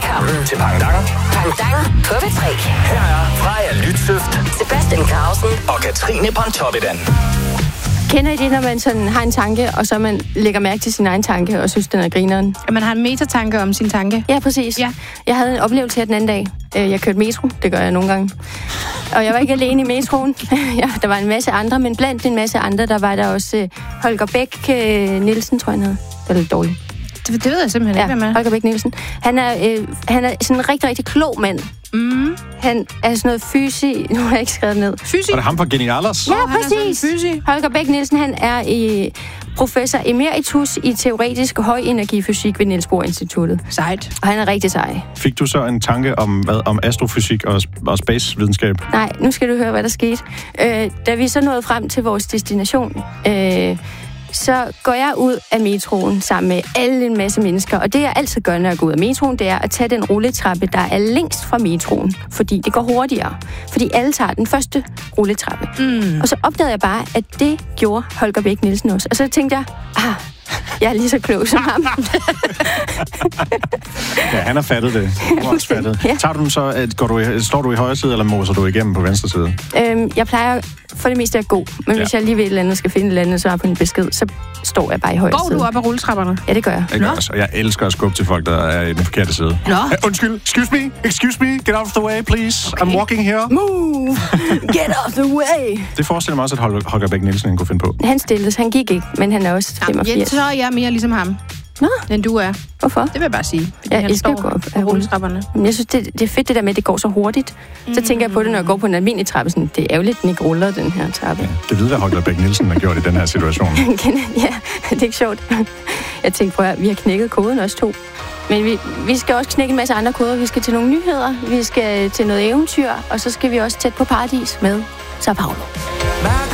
Velkommen til Pangdang. Pangdang på B3. Her er Freja Lytøft, Sebastian Clausen og Katrine Pontoppidan. Kender I det, når man sådan har en tanke, og så man lægger mærke til sin egen tanke, og synes, den er grineren? At man har en metatanke om sin tanke. Ja, præcis. Ja. Jeg havde en oplevelse her den anden dag. Jeg kørte metro, det gør jeg nogle gange. Og jeg var ikke alene i metroen. Der var en masse andre, men blandt en masse andre, der var der også Holger Bæk Nielsen, tror jeg han hed. Det er lidt dårligt. Det ved jeg simpelthen ikke, hvad med. Holger Bæk Nielsen. Han er sådan en rigtig, rigtig klog mand. Mm. Han er sådan noget nu har jeg ikke skrevet ned. Fysi? Og det ham fra Genialers? Ja, han er præcis. sådan fysi. Holger Bæk Nielsen, han er professor emeritus i teoretisk højenergifysik ved Niels Bohr Instituttet. Sejt. Og han er rigtig sej. Fik du så en tanke om astrofysik og spacevidenskab? Nej, nu skal du høre, hvad der skete. Da vi så nåede frem til vores destination, så går jeg ud af metroen sammen med alle en masse mennesker. Og det, jeg altid gør, når jeg går ud af metroen, det er at tage den rulletrappe, der er længst fra metroen. Fordi det går hurtigere. Fordi alle tager den første rulletrappe. Og så opdagede jeg bare, at det gjorde Holger Bæk Nielsen også. Og så tænkte jeg, jeg er lige så klog som ham. Ja, han har fattet det. Du har også fattet. Ja. Tager du den så, står du i højre side, eller moser du igennem på venstre side? Jeg plejer for det meste at gå. Men hvis jeg lige vil et eller andet, skal finde et eller andet, så på en besked, så står jeg bare i højre side. Går du op ad rulletrapperne? Ja, det gør jeg. Jeg gør også, og jeg elsker at skubbe til folk, der er i den forkerte side. Nå. Undskyld, excuse me, get out of the way, please. Okay. I'm walking here. Move! Get out the way! Det forestiller mig også, at Holger Bæk Nielsen kunne finde på. Han stilledes, han gik ikke, men han er også 85. Så er jeg mere ligesom ham, Nå, end du er. hvorfor? Det vil jeg bare sige. Fordi Ja, han jeg skal står gå op på ad rulletrapperne. Men jeg synes, det er fedt det der med, at det går så hurtigt. Så tænker jeg på det, når jeg går på en almindelig trappe. Sådan, det er ærgerligt, den ikke ruller, den her trappe. Ja, det ved, hvad Holger Bæk Nielsen har gjort i den her situation. Ja, det er ikke sjovt. Jeg tænkte, prøv at vi har knækket koden også to. Men vi skal også knække en masse andre koder. Vi skal til nogle nyheder, vi skal til noget eventyr, og så skal vi også tæt på paradis med Sao Paulo.